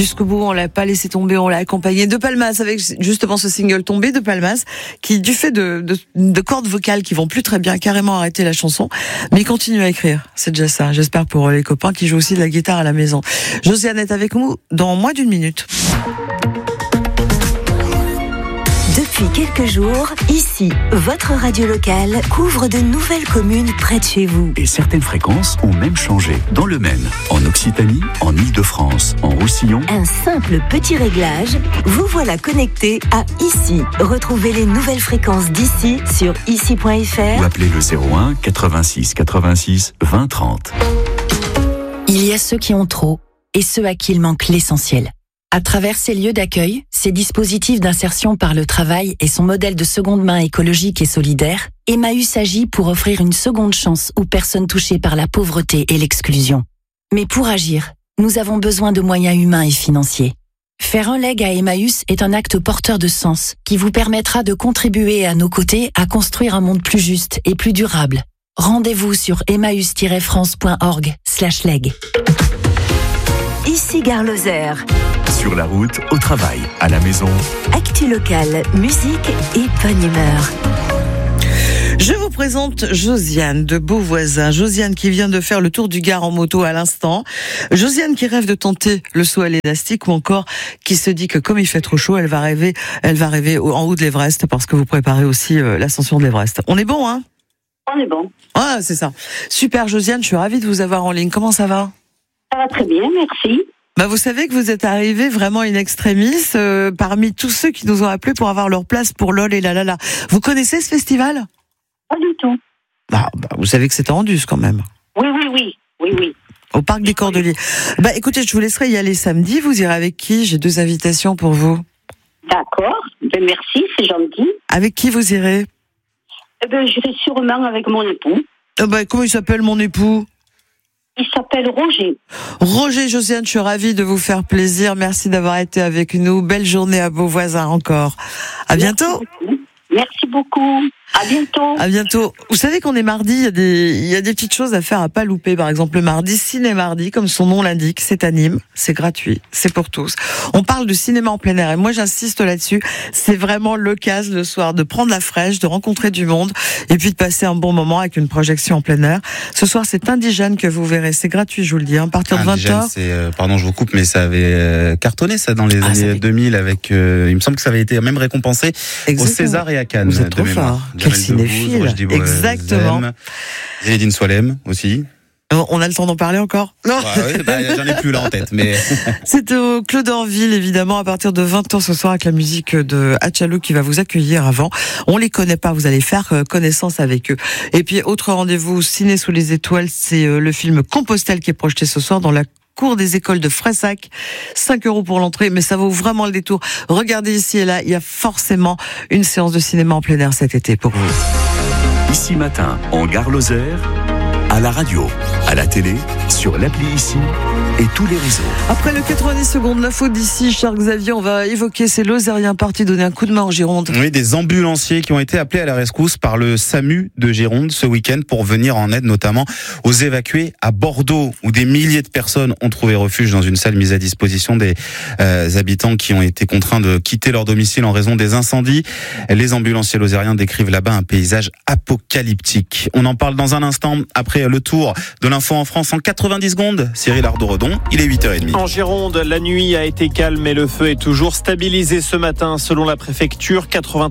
Jusqu'au bout, on l'a pas laissé tomber, on l'a accompagné. De Palmas, avec justement ce single Tombé de Palmas, qui, du fait de cordes vocales qui vont plus très bien, carrément arrêté la chanson, mais il continue à écrire. C'est déjà ça. J'espère pour les copains qui jouent aussi de la guitare à la maison. Josiane est avec nous dans moins d'une minute. Depuis quelques jours, ici, votre radio locale couvre de nouvelles communes près de chez vous. Et certaines fréquences ont même changé. Dans le Maine, en Occitanie, en Île-de-France, en Roussillon. Un simple petit réglage, vous voilà connecté à ici. Retrouvez les nouvelles fréquences d'ici sur ici.fr Ou appelez le 01 86 86 20 30. Il y a ceux qui ont trop et ceux à qui il manque l'essentiel. À travers ces lieux d'accueil, ces dispositifs d'insertion par le travail et son modèle de seconde main écologique et solidaire, Emmaüs agit pour offrir une seconde chance aux personnes touchées par la pauvreté et l'exclusion. Mais pour agir, nous avons besoin de moyens humains et financiers. Faire un leg à Emmaüs est un acte porteur de sens qui vous permettra de contribuer à nos côtés à construire un monde plus juste et plus durable. Rendez-vous sur emmaüs-france.org/leg. Ici Gare Lozère. Sur la route, au travail, à la maison. Actu locale, musique et bonne humeur. Je vous présente Josiane de Beauvoisin. Josiane qui vient de faire le tour du Gard en moto à l'instant. Josiane qui rêve de tenter le saut à l'élastique ou encore qui se dit que comme il fait trop chaud, elle va rêver en haut de l'Everest parce que vous préparez aussi l'ascension de l'Everest. On est bon, hein? On est bon. Ah, c'est ça. Super Josiane, je suis ravie de vous avoir en ligne. Comment ça va? Ça va très bien, merci. Vous savez que vous êtes arrivé vraiment in extremis parmi tous ceux qui nous ont appelés pour avoir leur place pour LOL et la. Vous connaissez ce festival? Pas du tout. Vous savez que c'est en Anduze quand même. Oui. Au parc des Cordeliers. Écoutez, je vous laisserai y aller samedi. Vous irez avec qui? J'ai 2 invitations pour vous. D'accord. Merci, c'est gentil. Avec qui vous irez? J'irai sûrement avec mon époux. Comment il s'appelle mon époux? Il s'appelle Roger. Roger, Josiane, je suis ravie de vous faire plaisir. Merci d'avoir été avec nous. Belle journée à Beauvoisin encore. À bientôt. Merci beaucoup. À bientôt. À bientôt. Vous savez qu'on est mardi, il y a des petites choses à faire à pas louper. Par exemple, le mardi, Ciné-Mardi, comme son nom l'indique, c'est à Nîmes, c'est gratuit, c'est pour tous. On parle de cinéma en plein air et moi j'insiste là-dessus. C'est vraiment l'occasion le soir de prendre la fraîche, de rencontrer du monde et puis de passer un bon moment avec une projection en plein air. Ce soir, c'est Indigène que vous verrez, c'est gratuit, je vous le dis, à partir de 20h. Pardon, je vous coupe, mais ça avait cartonné ça dans les années 2000 avec. Il me semble que ça avait été même récompensé au César et à Cannes. Vous êtes trop fort. Quel cinéphile. Exactement. Zinedine Soilem aussi. On a le temps d'en parler encore? Non. J'en ai plus là en tête, mais. C'est au Clos d'Orville, évidemment, à partir de 20h ce soir avec la musique de Hatchalou qui va vous accueillir avant. On les connaît pas, vous allez faire connaissance avec eux. Et puis, autre rendez-vous, Ciné sous les étoiles, c'est le film Compostelle qui est projeté ce soir dans la cour des écoles de Fressac. 5 € pour l'entrée, mais ça vaut vraiment le détour. Regardez ici et là, il y a forcément une séance de cinéma en plein air cet été pour vous. Ici matin, en Gare Lozère, à la radio, à la télé, sur l'appli Ici et tous les réseaux. Après le 90 secondes, l'info d'ici, cher Xavier, on va évoquer ces Lozériens partis donner un coup de main en Gironde. Oui, des ambulanciers qui ont été appelés à la rescousse par le SAMU de Gironde ce week-end pour venir en aide notamment aux évacués à Bordeaux, où des milliers de personnes ont trouvé refuge dans une salle mise à disposition des habitants qui ont été contraints de quitter leur domicile en raison des incendies. Les ambulanciers lozériens décrivent là-bas un paysage apocalyptique. On en parle dans un instant après le tour de l'info en France en 90 secondes. Cyril Ardo-Redon, il est 8h30. En Gironde, la nuit a été calme et le feu est toujours stabilisé ce matin. Selon la préfecture,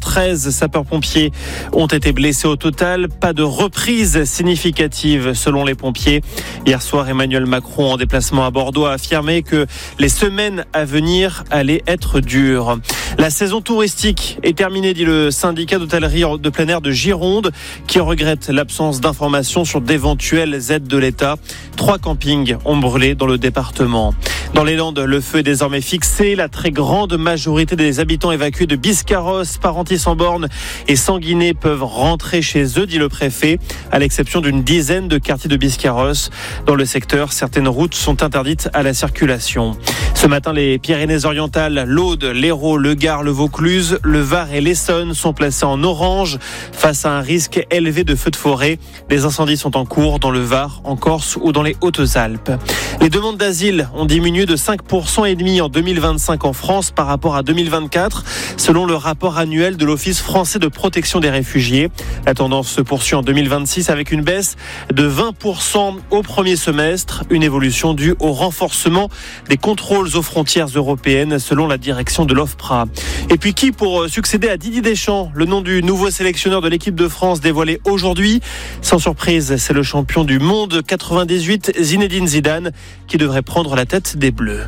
93 sapeurs-pompiers ont été blessés au total. Pas de reprise significative selon les pompiers. Hier soir, Emmanuel Macron, en déplacement à Bordeaux, a affirmé que les semaines à venir allaient être dures. La saison touristique est terminée, dit le syndicat d'hôtellerie de plein air de Gironde, qui regrette l'absence d'informations sur d'éventuelles aides de l'État. 3 campings ont brûlé dans le département. Dans les Landes, le feu est désormais fixé. La très grande majorité des habitants évacués de Biscarrosse, Parentis-en-Born et Sanguinet peuvent rentrer chez eux, dit le préfet, à l'exception d'une dizaine de quartiers de Biscarrosse. Dans le secteur, certaines routes sont interdites à la circulation. Ce matin, les Pyrénées-Orientales, l'Aude, l'Hérault, le Gard, le Vaucluse, le Var et l'Essonne sont placés en orange face à un risque élevé de feux de forêt. Les incendies sont en cours dans le Var, en Corse ou dans les Hautes-Alpes. Les demandes d'asile ont diminué de 5,5% en 2025 en France par rapport à 2024, selon le rapport annuel de l'Office français de protection des réfugiés. La tendance se poursuit en 2026 avec une baisse de 20% au premier semestre, une évolution due au renforcement des contrôles aux frontières européennes selon la direction de l'OFPRA. Et puis qui pour succéder à Didier Deschamps? Le nom du nouveau sélectionneur de l'équipe de France dévoilé aujourd'hui. Sans surprise, c'est le champion du monde 98, Zinedine Zidane, qui devrait prendre la tête des Bleus.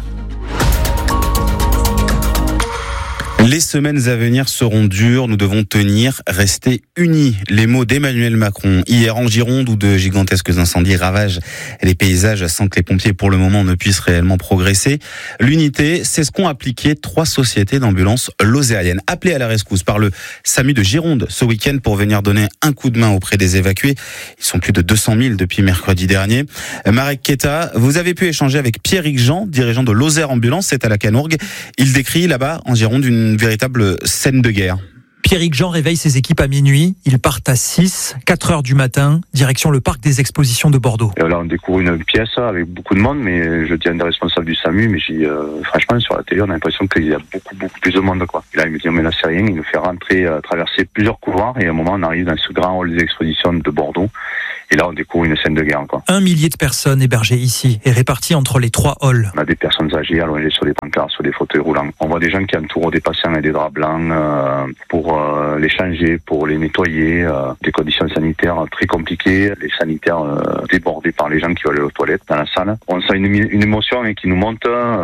Les semaines à venir seront dures, nous devons tenir, rester unis. Les mots d'Emmanuel Macron. Hier en Gironde, où de gigantesques incendies ravagent les paysages sans que les pompiers pour le moment ne puissent réellement progresser. L'unité, c'est ce qu'ont appliqué 3 sociétés d'ambulance lozériennes, appelées à la rescousse par le SAMU de Gironde ce week-end pour venir donner un coup de main auprès des évacués. Ils sont plus de 200 000 depuis mercredi dernier. Marek Keta, vous avez pu échanger avec Pierrick Jean, dirigeant de Lozère Ambulance, c'est à la Canourgue. Il décrit là-bas en Gironde une véritable scène de guerre. Pierrick Jean réveille ses équipes à minuit. Ils partent à 4 heures du matin, direction le parc des expositions de Bordeaux. Et là, on découvre une pièce avec beaucoup de monde, mais je dis à un des responsables du SAMU, mais j'ai franchement, sur la télé, on a l'impression qu'il y a beaucoup plus de monde, quoi. Et là, il me dit, mais là, c'est rien. Il nous fait rentrer, traverser plusieurs couloirs, et à un moment, on arrive dans ce grand hall des expositions de Bordeaux. Et là, on découvre une scène de guerre, quoi. 1 millier de personnes hébergées ici et réparties entre les 3 halls. On a des personnes âgées allongées sur des pancartes, sur des fauteuils roulants. On voit des gens qui entourent des patients avec des draps blancs pour les changer, pour les nettoyer. Des conditions sanitaires très compliquées. Les sanitaires débordés par les gens qui veulent aller aux toilettes dans la salle. On sent une émotion qui nous monte.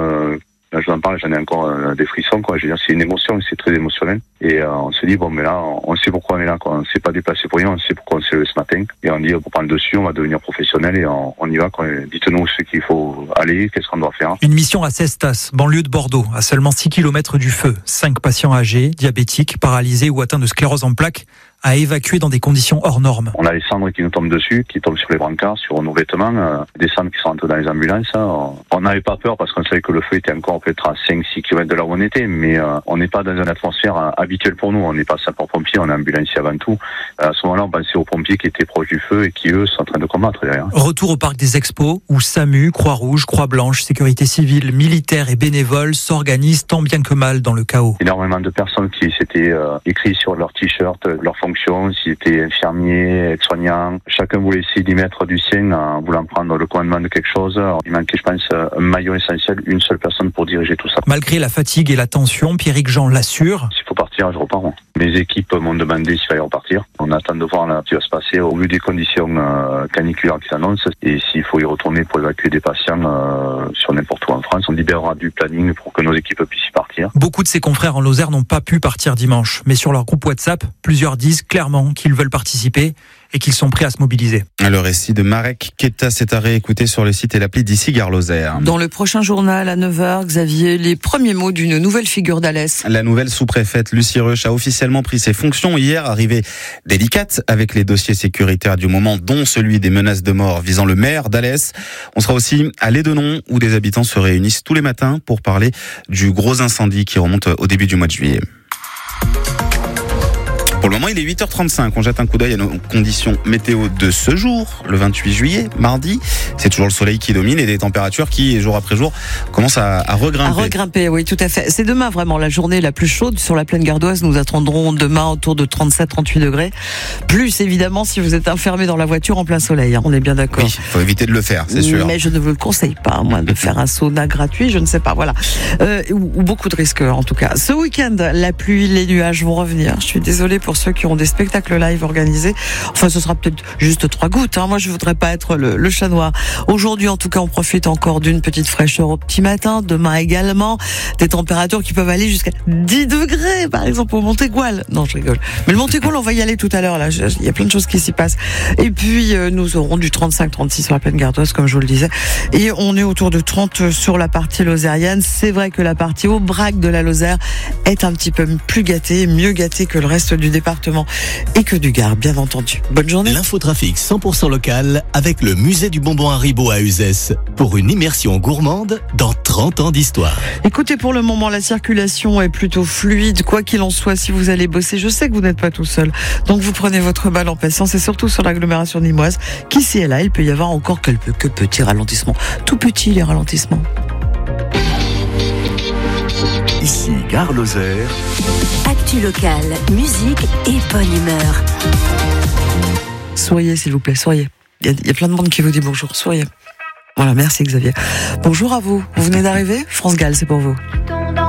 Là, je vous en parle, j'en ai encore des frissons, quoi. Je veux dire, c'est une émotion, c'est très émotionnel. Et on se dit, bon, mais là, on sait pourquoi on est là, quoi. On ne s'est pas déplacé pour rien, on sait pourquoi on s'est levé ce matin. Et on dit, pour prendre le dessus, on va devenir professionnel et on y va, quoi. Dites-nous ce qu'il faut aller, qu'est-ce qu'on doit faire. Une mission à Cestas, banlieue de Bordeaux, à seulement 6 km du feu. 5 patients âgés, diabétiques, paralysés ou atteints de sclérose en plaques, à évacuer dans des conditions hors normes. On a les cendres qui nous tombent dessus, qui tombent sur les brancards, sur nos vêtements, des cendres qui sont rentrées dans les ambulances. On n'avait pas peur parce qu'on savait que le feu était encore peut-être à 5-6 km de là où on était, mais on n'est pas dans une atmosphère habituelle pour nous. On n'est pas sapeurs-pompiers, on est ambulanciers avant tout. À ce moment-là, on pensait aux pompiers qui étaient proches du feu et qui, eux, sont en train de combattre derrière. Retour au parc des Expos, où SAMU, Croix-Rouge, Croix-Blanche, Sécurité civile, militaires et bénévoles s'organisent tant bien que mal dans le chaos. Énormément de personnes qui s'étaient écrits sur leur t-shirt, leur fonction, s'ils étaient infirmiers, aides-soignants. Chacun voulait essayer d'y mettre du sien en voulant prendre le commandement de quelque chose. Il manquait, je pense, un maillon essentiel, une seule personne pour diriger tout ça. Malgré la fatigue et la tension, Pierrick Jean l'assure. S'il faut partir, je repars. Mes équipes m'ont demandé s'il fallait repartir. On attend de voir là, ce qui va se passer au vu des conditions caniculaires qui s'annoncent. Et s'il faut y retourner pour évacuer des patients sur n'importe où en France, on libérera du planning pour que nos équipes puissent y partir. Beaucoup de ses confrères en Lozère n'ont pas pu partir dimanche. Mais sur leur groupe WhatsApp, plusieurs disent clairement qu'ils veulent participer et qu'ils sont prêts à se mobiliser. Le récit de Marek Keta s'est à réécouter sur le site et l'appli d'ici Gare Lozère. Dans le prochain journal à 9h, Xavier, les premiers mots d'une nouvelle figure d'Alès. La nouvelle sous-préfète Lucie Reusch a officiellement pris ses fonctions hier, arrivée délicate avec les dossiers sécuritaires du moment, dont celui des menaces de mort visant le maire d'Alès. On sera aussi à Lédenon, où des habitants se réunissent tous les matins pour parler du gros incendie qui remonte au début du mois de juillet. Pour le moment, il est 8h35. On jette un coup d'œil à nos conditions météo de ce jour, le 28 juillet, mardi. C'est toujours le soleil qui domine et des températures qui, jour après jour, commencent à regrimper. À regrimper, oui, tout à fait. C'est demain vraiment la journée la plus chaude sur la plaine gardoise. Nous attendrons demain autour de 37-38 degrés. Plus, évidemment, si vous êtes enfermé dans la voiture en plein soleil. On est bien d'accord. Oui, il faut éviter de le faire, c'est sûr. Mais je ne vous le conseille pas, moi, de faire un sauna gratuit, je ne sais pas, voilà. Ou beaucoup de risques, en tout cas. Ce week-end, la pluie, les nuages vont revenir. Je suis désolée pour ceux qui ont des spectacles live organisés. Enfin, ce sera peut-être juste 3 gouttes. Moi, je voudrais pas être le chat noir. Aujourd'hui, en tout cas, on profite encore d'une petite fraîcheur au petit matin. Demain également, des températures qui peuvent aller jusqu'à 10 degrés, par exemple, au Montégoal. Non, je rigole. Mais le Montégoal, on va y aller tout à l'heure. Là, il y a plein de choses qui s'y passent. Et puis, nous aurons du 35-36 sur la plaine gardoise, comme je vous le disais. Et on est autour de 30 sur la partie lozérienne. C'est vrai que la partie Aubrac de la Lozère est un petit peu plus gâtée, mieux gâtée que le reste du département. département et que du Gard, bien entendu. Bonne journée. L'infotrafic 100% local avec le musée du bonbon Haribo à Uzès pour une immersion gourmande dans 30 ans d'histoire. Écoutez, pour le moment, la circulation est plutôt fluide. Quoi qu'il en soit, si vous allez bosser, je sais que vous n'êtes pas tout seul. Donc vous prenez votre mal en patience et surtout sur l'agglomération limoise, qu'ici et là, il peut y avoir encore quelques petits ralentissements. Tout petits, les ralentissements. Ici, Gare Lozère. Actu locale, musique et bonne humeur. Soyez, s'il vous plaît, soyez. Il y a plein de monde qui vous dit bonjour, soyez. Voilà, merci Xavier. Bonjour à vous. Vous venez d'arriver ? France Gall, c'est pour vous.